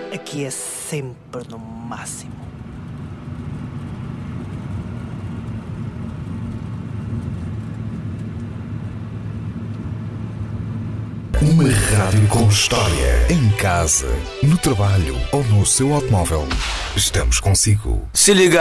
Aqui é sempre no máximo. Uma rádio com história. Em casa, no trabalho ou no seu automóvel. Estamos consigo. Se liga.